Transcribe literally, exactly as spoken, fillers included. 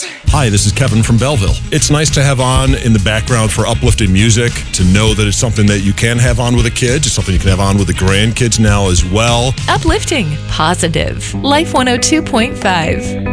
Boys. Hi, this is Kevin from Belleville. It's nice to have on in the background for uplifting music, to know that it's something that you can have on with the kids, it's something you can have on with the grandkids now as well. Uplifting, positive. Life one oh two point five.